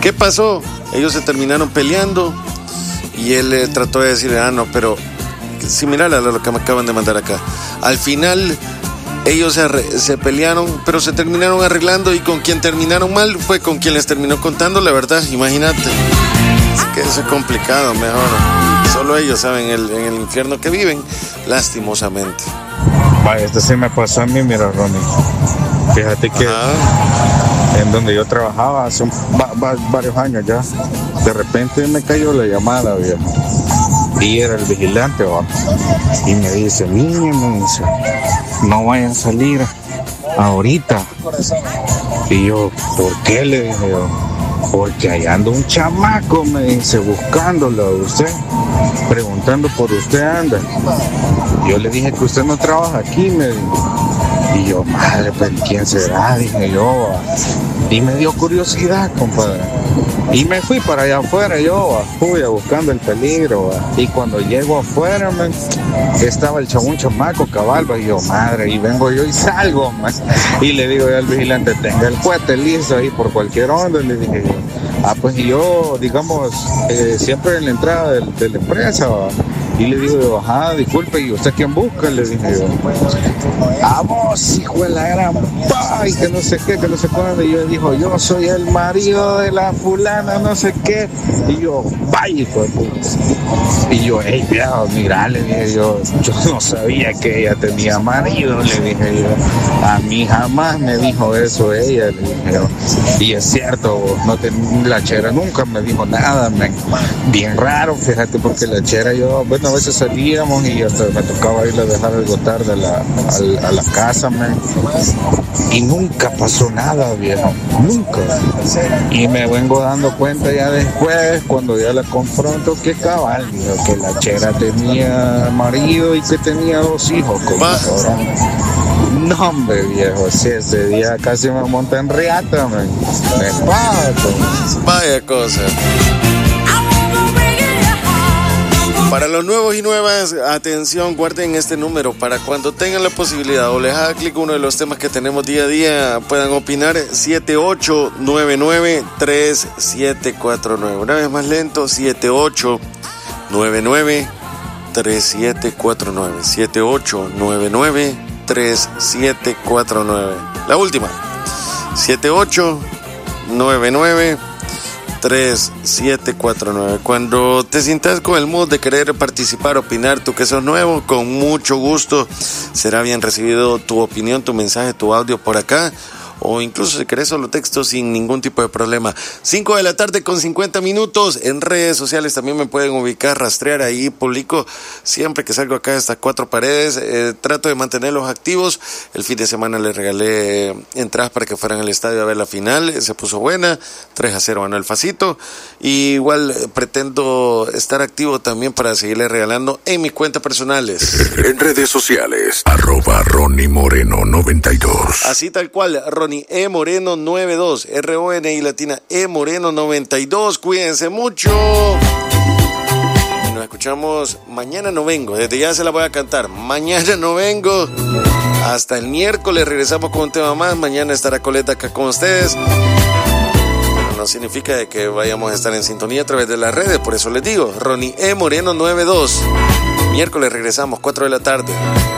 ¿Qué pasó? Ellos se terminaron peleando y él trató de decirle, no, pero similar a lo que me acaban de mandar acá. Al final ellos se pelearon, pero se terminaron arreglando, y con quien terminaron mal fue con quien les terminó contando la verdad, imagínate. Así que eso es complicado, mejor. Solo ellos saben en el infierno que viven, lastimosamente. Vaya, esto sí me pasó a mí, mira, Ronnie. Fíjate que en donde yo trabajaba hace varios años ya, de repente me cayó la llamada, viejo. Y era el vigilante, ¿va? Y me dice, niña, no vayan a salir ahorita. Y yo, ¿por qué? Le dije yo, porque allá anda un chamaco, me dice, buscándolo a usted, preguntando por usted anda. Yo le dije que usted no trabaja aquí, me dijo. Y yo, madre, pero ¿quién será? Dije yo, y me dio curiosidad, compadre. Y me fui para allá afuera, yo fui buscando el peligro, y cuando llego afuera, estaba el un chamaco cabal, y yo, madre, y vengo yo y salgo, y le digo yo al vigilante, tenga el cohete listo ahí por cualquier onda, le dije yo. Pues yo, digamos, siempre en la entrada de la empresa, y le digo yo, disculpe, ¿y usted quién busca? Le dije yo, a vos, hijo de la gran y que no sé qué, que no sé cuándo. Y yo dijo, yo soy el marido de la fulana, no sé qué. Y yo, vaya, hijo de puta. Y yo, viejo, mira, le dije yo no sabía que ella tenía marido, le dije yo. A mí jamás me dijo eso ella, le dije yo. Y es cierto, la chera nunca me dijo nada, bien raro, fíjate, porque la chera yo, bueno, a veces salíamos y hasta me tocaba irle a dejar algo tarde a la casa, y nunca pasó nada, viejo, nunca. Y me vengo dando cuenta ya después, cuando ya la confronto, que cabal, viejo, que la chera tenía marido y que tenía 2 hijos, como ahora. No, hombre, viejo, si ese día casi me monta en riata, me pago. Vaya cosa. Para los nuevos y nuevas, atención, guarden este número para cuando tengan la posibilidad o les haga clic uno de los temas que tenemos día a día, puedan opinar. 78993749. Una vez más lento, 78993749. 78993749. La última, 78993749. Cuando te sientas con el mood de querer participar, opinar, tú que sos nuevo, con mucho gusto será bien recibido tu opinión, tu mensaje, tu audio por acá, o incluso si querés solo texto sin ningún tipo de problema. 5 de la tarde con 50 minutos. En redes sociales también me pueden ubicar, rastrear, ahí publico siempre que salgo acá de estas 4 paredes. Trato de mantenerlos activos. El fin de semana les regalé entradas para que fueran al estadio a ver la final, se puso buena, 3-0 ganó el Facito. Y igual pretendo estar activo también para seguirles regalando en mis cuentas personales. En redes sociales, @RonnieMoreno92. Así tal cual, Ronnie E. Moreno 92, RON y latina E. Moreno 92. Cuídense mucho. Y nos escuchamos mañana. No vengo, desde ya se la voy a cantar. Mañana no vengo. Hasta el miércoles regresamos con un tema más. Mañana estará Coleta acá con ustedes. Pero no significa de que vayamos a estar en sintonía a través de las redes. Por eso les digo, Ronnie E. Moreno 92. Miércoles regresamos, 4 de la tarde.